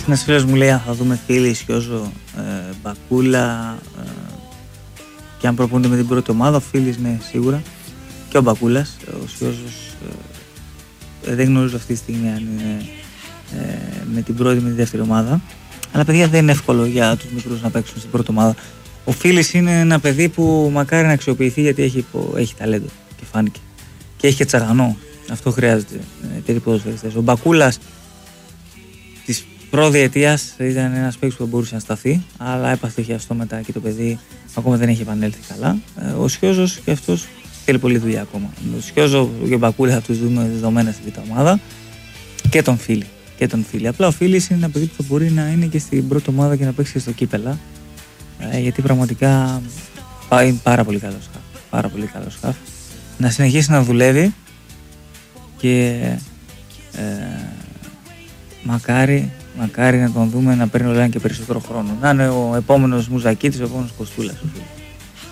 Ένας φίλος μου λέει αν θα δούμε Φίλη, Σιόζο, Μπακούλα και αν προπονούνται με την πρώτη ομάδα. Ο Φίλης ναι, σίγουρα, και ο Μπακούλας. Ο Σιόζος δεν γνωρίζω αυτή τη στιγμή αν είναι με την πρώτη με τη δεύτερη ομάδα. Αλλά παιδιά δεν είναι εύκολο για τους μικρούς να παίξουν στην πρώτη ομάδα. Ο Φίλης είναι ένα παιδί που μακάρι να αξιοποιηθεί γιατί έχει ταλέντο και φάνηκε. Και έχει και τσαγανό. Αυτό χρειάζεται τέτοιοι ποδοσφαιριστές. Ο Μπακούλας της προδιετίας ήταν ένας παίκτης που μπορούσε να σταθεί, αλλά έπαθε χιαστό μετά και το παιδί ακόμα δεν έχει επανέλθει καλά. Ο Σιόζος και αυτός θέλει πολλή δουλειά ακόμα. Ο Σιόζο και ο Μπακούλα θα τους δούμε δεδομένα στη β' ομάδα και τον Φίλη. Απλά ο Φίλης είναι ένα παιδί που θα μπορεί να είναι και στην πρώτη ομάδα και να παίξει και στο κύπελα. Γιατί πραγματικά πάει πάρα πολύ καλό χαφ. Να συνεχίσει να δουλεύει και μακάρι να τον δούμε να παίρνει όλο ένα και περισσότερο χρόνο. Να είναι ο επόμενος Μουζακίτης, ο επόμενος Κοστούλας.